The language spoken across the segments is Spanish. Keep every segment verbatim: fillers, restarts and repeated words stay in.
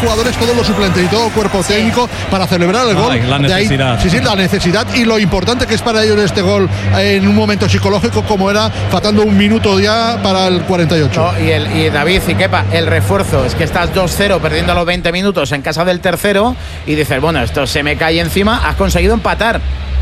jugadores, todos los suplentes y todo el cuerpo sí. técnico para celebrar el gol. Ay, la necesidad. De ahí, sí, sí, la necesidad y lo importante que es para ellos este gol en un momento psicológico como era, faltando un minuto ya para el cuarenta y ocho. No, y, el, y David y Kepa, el refuerzo es que estás dos cero perdiendo a los veinte minutos en casa del tercero y dices, bueno, esto se me cae encima, has conseguido empatar.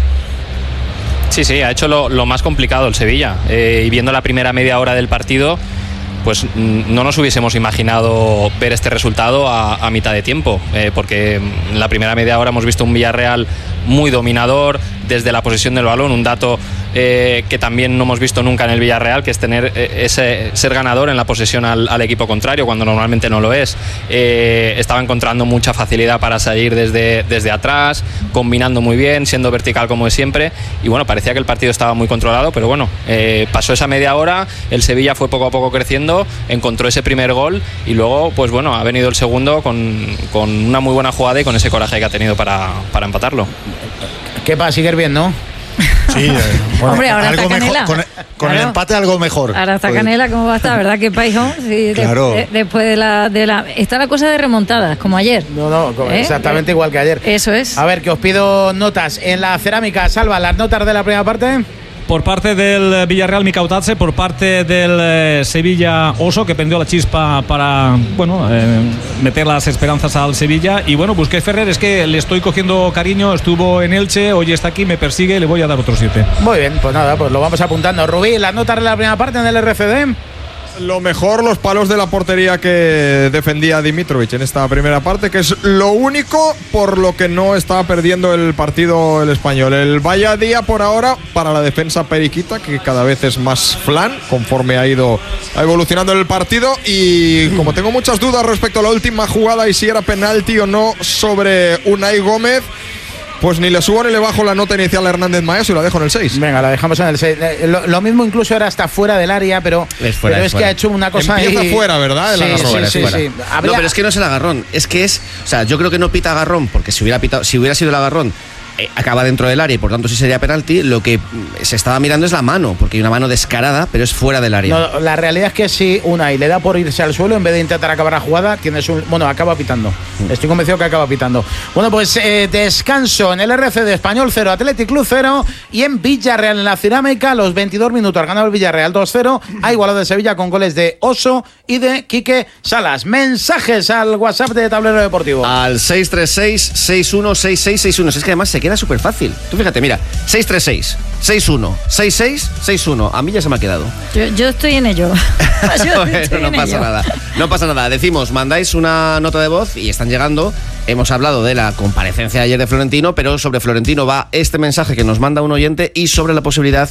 Sí, sí, ha hecho lo, lo más complicado el Sevilla. Eh, y viendo la primera media hora del partido, pues no nos hubiésemos imaginado ver este resultado a, a mitad de tiempo, eh, porque en la primera media hora hemos visto un Villarreal muy dominador desde la posesión del balón, un dato eh, que también no hemos visto nunca en el Villarreal, que es tener eh, ese ser ganador en la posesión al, al equipo contrario, cuando normalmente no lo es. Eh, estaba encontrando mucha facilidad para salir desde, desde atrás, combinando muy bien, siendo vertical como es siempre, y bueno, parecía que el partido estaba muy controlado, pero bueno, eh, pasó esa media hora, el Sevilla fue poco a poco creciendo, encontró ese primer gol y luego, pues bueno, ha venido el segundo con, con una muy buena jugada y con ese coraje que ha tenido para, para empatarlo. ¿Qué pasa? ¿Sigues bien, no? Sí, eh, bueno, hombre, ahora algo está mejor, Canela. con, con claro. el empate algo mejor. Ahora está Canela, ¿cómo va a estar? ¿Verdad que paijón? Sí, claro. de, de, después de la, de la... Está la cosa de remontadas, como ayer. No, no, ¿Eh? exactamente igual que ayer. Eso es. A ver, que os pido notas en la cerámica. Salva, las notas de la primera parte. Por parte del Villarreal, Micautadze, por parte del eh, Sevilla, Oso, que prendió la chispa para, bueno, eh, meter las esperanzas al Sevilla. Y bueno, Busquets Ferrer, es que le estoy cogiendo cariño, estuvo en Elche, hoy está aquí, me persigue, le voy a dar otro siete. Muy bien, pues nada, pues lo vamos apuntando. Rubí, las notas de la primera parte en el R C D. Lo mejor, los palos de la portería que defendía Dimitrovic en esta primera parte, que es lo único por lo que no está perdiendo el partido el español. El vaya día por ahora para la defensa periquita, que cada vez es más flan conforme ha ido evolucionando el partido. Y como tengo muchas dudas respecto a la última jugada y si era penalti o no sobre Unai Gómez, pues ni le subo ni le bajo la nota inicial a Hernández Maeso y la dejo en el seis. Venga, la dejamos en el seis. Lo, lo mismo incluso era hasta fuera del área, pero es, fuera, pero es, es que ha hecho una cosa. Empieza ahí fuera, ¿verdad? El sí, agarrón. sí, sí, sí, sí. Habría... No, pero es que no es el agarrón. Es que es. O sea, yo creo que no pita agarrón, porque si hubiera pitado, si hubiera sido el agarrón, eh, acaba dentro del área y por tanto sí sería penalti. Lo que se estaba mirando es la mano, porque hay una mano descarada, pero es fuera del área. No, la realidad es que si Unai le da por irse al suelo en vez de intentar acabar la jugada, tienes un. Bueno, acaba pitando. Mm. Estoy convencido que acaba pitando. Bueno, pues eh, descanso en el R C de Español cero, Athletic Club cero y en Villarreal en la Cerámica, los veintidós minutos ganado el Villarreal dos cero. Ha igualado de Sevilla con goles de Oso y de Quique Salas. Mensajes al WhatsApp de Tablero Deportivo. Al seis tres seis, seis uno seis seis seis uno. Es que además se queda súper fácil. Tú fíjate, mira, seis tres seis, seis uno seis seis seis uno. A mí ya se me ha quedado. Yo, yo estoy en ello. Yo bueno, estoy no en pasa ello. nada. No pasa nada. Decimos, mandáis una nota de voz y están llegando. Hemos hablado de la comparecencia de ayer de Florentino, pero sobre Florentino va este mensaje que nos manda un oyente y sobre la posibilidad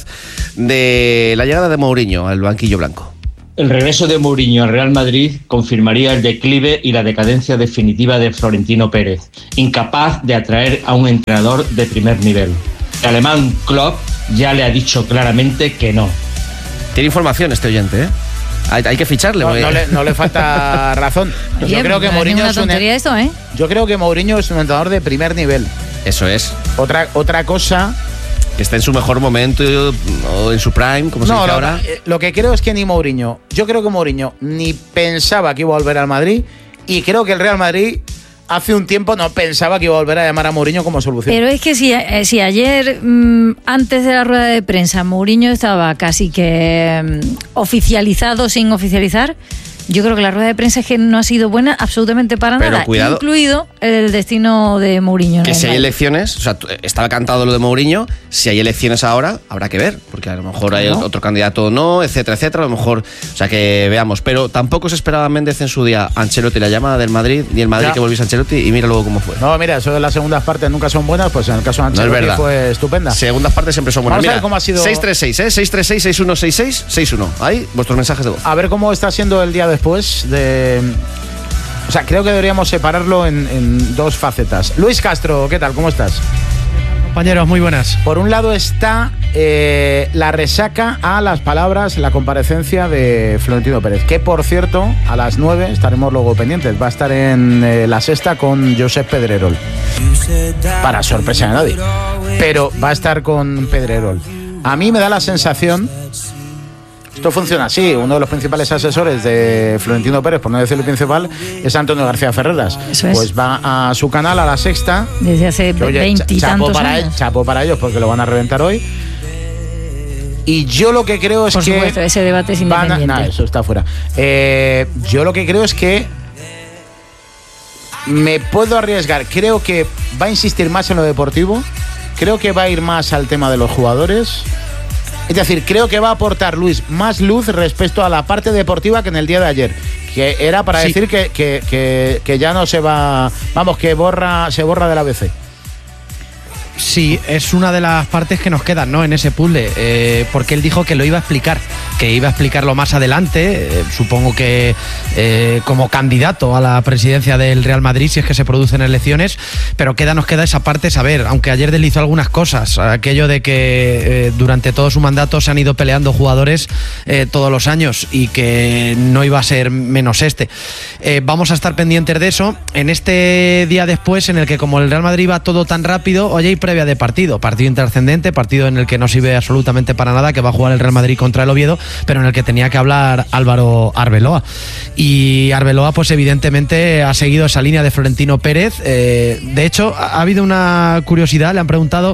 de la llegada de Mourinho al banquillo blanco. El regreso de Mourinho al Real Madrid confirmaría el declive y la decadencia definitiva de Florentino Pérez, incapaz de atraer a un entrenador de primer nivel. El alemán Klopp ya le ha dicho claramente que no. Tiene información este oyente, ¿eh? Hay, hay que ficharle. No, no, le, no le falta razón. Yo Oye, creo que no Mourinho es es un tontería eso, ¿eh? Yo creo que Mourinho es un entrenador de primer nivel. Eso es. Otra otra cosa que está en su mejor momento o en su prime, como se no, dice lo, ahora. Lo que creo es que ni Mourinho, yo creo que Mourinho ni pensaba que iba a volver al Madrid y creo que el Real Madrid hace un tiempo no pensaba que iba a volver a llamar a Mourinho como solución. Pero es que si, eh, si ayer, mmm, antes de la rueda de prensa, Mourinho estaba casi que mmm, oficializado sin oficializar, yo creo que la rueda de prensa es que no ha sido buena absolutamente para Pero nada, cuidado, incluido el destino de Mourinho. Que ¿no? si hay elecciones, o sea, estaba cantado lo de Mourinho, si hay elecciones ahora, habrá que ver, porque a lo mejor hay Claro. otro candidato o no, etcétera, etcétera, a lo mejor, o sea, que veamos. Pero tampoco se esperaba Méndez en su día Ancelotti, la llamada del Madrid, ni el Madrid Ya. que volviese a Ancelotti, y mira luego cómo fue. No, mira, eso de las segundas partes nunca son buenas, pues en el caso de No es Ancelotti verdad. fue estupenda. Segundas partes siempre son buenas. Vamos a ver Mira, cómo ha sido- seis tres seis, ¿eh? seis tres seis, seis uno seis seis seis uno. Ahí, vuestros mensajes de voz. A ver cómo está siendo el día después de... O sea, creo que deberíamos separarlo en, en dos facetas. Luis Castro, ¿qué tal? ¿Cómo estás? Compañeros, muy buenas. Por un lado está eh, la resaca a las palabras, la comparecencia de Florentino Pérez, que por cierto, a las nueve estaremos luego pendientes. Va a estar en eh, La Sexta con Josep Pedrerol. Para sorpresa de nadie. Pero va a estar con Pedrerol. A mí me da la sensación Esto funciona así. Uno de los principales asesores de Florentino Pérez, por no decir el principal, es Antonio García Ferreras. Eso es. Pues va a su canal, a La Sexta. Desde hace veintitantos años. Chapo para ellos, porque lo van a reventar hoy. Y yo lo que creo es por que... Por supuesto, ese debate es independiente. No, eso está fuera. Eh, yo lo que creo es que me puedo arriesgar. Creo que va a insistir más en lo deportivo. Creo que va a ir más al tema de los jugadores. Es decir, creo que va a aportar, Luis, más luz respecto a la parte deportiva que en el día de ayer. Que era para sí. decir que, que, que, que ya no se va... Vamos, que borra se borra del A B C. Sí, es una de las partes que nos quedan, ¿no? En ese puzzle, eh, porque él dijo que lo iba a explicar, que iba a explicarlo más adelante, eh, supongo que eh, como candidato a la presidencia del Real Madrid, si es que se producen elecciones, pero queda, nos queda esa parte saber, aunque ayer deslizó algunas cosas, aquello de que eh, durante todo su mandato se han ido peleando jugadores eh, todos los años y que no iba a ser menos este. Eh, vamos a estar pendientes de eso en este día después, en el que como el Real Madrid va todo tan rápido, oye, y previa de partido, partido intrascendente, partido en el que no sirve absolutamente para nada, que va a jugar el Real Madrid contra el Oviedo, pero en el que tenía que hablar Álvaro Arbeloa. Y Arbeloa, pues evidentemente ha seguido esa línea de Florentino Pérez. Eh, de hecho, ha habido una curiosidad, le han preguntado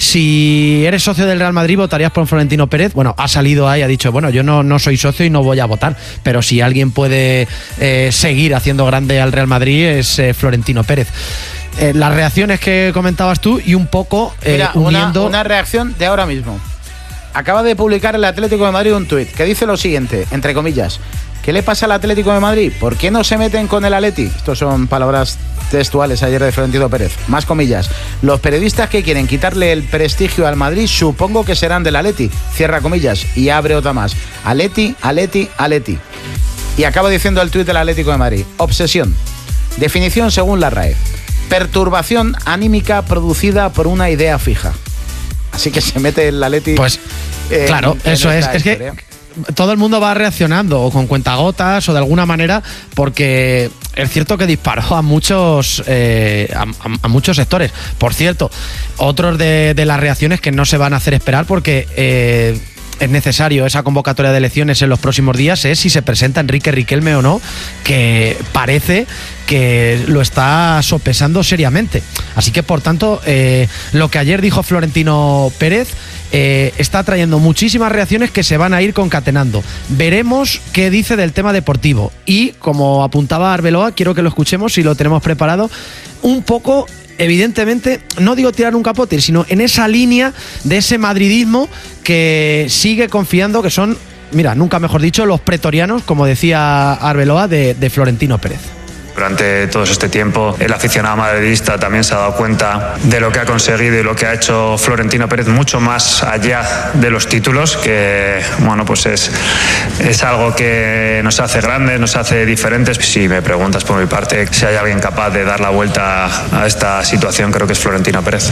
si eres socio del Real Madrid, ¿votarías por Florentino Pérez? Bueno, ha salido ahí, ha dicho, bueno, yo no, no soy socio y no voy a votar, pero si alguien puede eh, seguir haciendo grande al Real Madrid es eh, Florentino Pérez. Eh, las reacciones que comentabas tú y un poco eh, Mira, uniendo... Una, una reacción de ahora mismo. Acaba de publicar el Atlético de Madrid un tuit que dice lo siguiente, entre comillas: ¿qué le pasa al Atlético de Madrid? ¿Por qué no se meten con el Atleti? Estos son palabras textuales ayer de Florentino Pérez. Más comillas: los periodistas que quieren quitarle el prestigio al Madrid supongo que serán del Atleti. Cierra comillas y abre otra más. Atleti, Atleti, Atleti. Y acaba diciendo el tuit del Atlético de Madrid: obsesión. Definición según la R A E: perturbación anímica producida por una idea fija. Así que se mete el Atleti. Pues eh, claro, en, en eso es. Es que todo el mundo va reaccionando o con cuentagotas o de alguna manera, porque es cierto que disparó a muchos eh, a, a, a muchos sectores. Por cierto, otros de, de las reacciones que no se van a hacer esperar, porque eh, es necesario esa convocatoria de elecciones en los próximos días, es si se presenta Enrique Riquelme o no, que parece que lo está sopesando seriamente. Así que, por tanto, eh, lo que ayer dijo Florentino Pérez eh, está trayendo muchísimas reacciones que se van a ir concatenando. Veremos qué dice del tema deportivo. Y, como apuntaba Arbeloa, quiero que lo escuchemos, si lo tenemos preparado, un poco... Evidentemente, no digo tirar un capote, sino en esa línea de ese madridismo que sigue confiando, que son, mira, nunca mejor dicho, los pretorianos, como decía Arbeloa, de, de Florentino Pérez. Durante todo este tiempo el aficionado madridista también se ha dado cuenta de lo que ha conseguido y lo que ha hecho Florentino Pérez, mucho más allá de los títulos, que bueno, pues es, es algo que nos hace grandes, nos hace diferentes. Si me preguntas por mi parte si hay alguien capaz de dar la vuelta a esta situación, creo que es Florentino Pérez.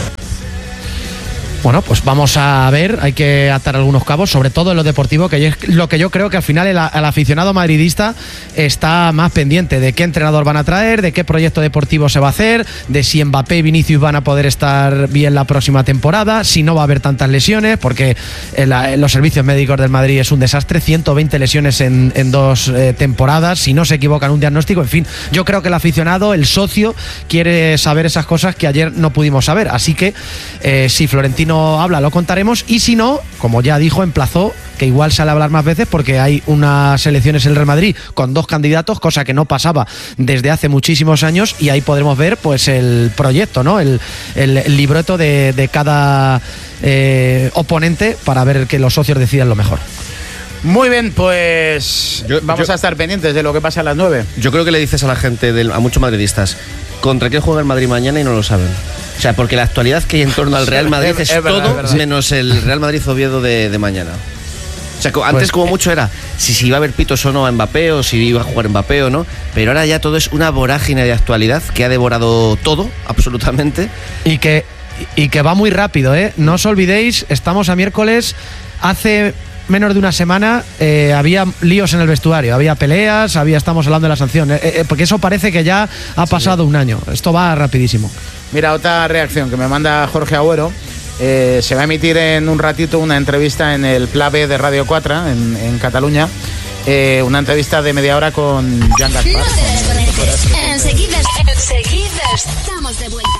Bueno, pues vamos a ver, hay que atar algunos cabos, sobre todo en lo deportivo, que es lo que yo creo que al final el, el aficionado madridista está más pendiente de qué entrenador van a traer, de qué proyecto deportivo se va a hacer, de si Mbappé y Vinicius van a poder estar bien la próxima temporada, si no va a haber tantas lesiones, porque en, la, en los servicios médicos del Madrid es un desastre, ciento veinte lesiones en, en dos eh, temporadas, si no se equivocan un diagnóstico, en fin, yo creo que el aficionado, el socio, quiere saber esas cosas que ayer no pudimos saber, así que eh, si Florentino no habla, lo contaremos, y si no, como ya dijo, emplazó que igual sale a hablar más veces porque hay unas elecciones en el Real Madrid con dos candidatos, cosa que no pasaba desde hace muchísimos años, y ahí podremos ver pues el proyecto, ¿no? El, el, el libreto de, de cada eh, oponente para ver que los socios decidan lo mejor. Muy bien, pues yo, vamos yo, a estar pendientes de lo que pasa a las nueve. Yo creo que le dices a la gente, de, a muchos madridistas, ¿contra qué juega el Madrid mañana? Y no lo saben. O sea, porque la actualidad que hay en torno al Real Madrid es, es, es verdad, todo es menos el Real Madrid-Oviedo de, de mañana. O sea, antes pues, como mucho era si, si iba a haber pitos o no a Mbappé, o si iba a jugar Mbappé o no, pero ahora ya todo es una vorágine de actualidad que ha devorado todo, absolutamente. Y que, y que va muy rápido, ¿eh? No os olvidéis, estamos a miércoles, hace menos de una semana eh, había líos en el vestuario, había peleas, había estamos hablando de la sanción, eh, eh, porque eso parece que ya ha pasado sí. un año, esto va rapidísimo. Mira, otra reacción que me manda Jorge Agüero. Eh, se va a emitir en un ratito una entrevista en el Pla B de Radio cuatro en, en Cataluña. Eh, una entrevista de media hora con Jan Gaspar. No te desconectes. Enseguida, enseguida estamos de vuelta.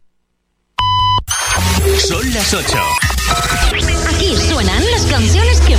Son las ocho. Aquí suenan las canciones que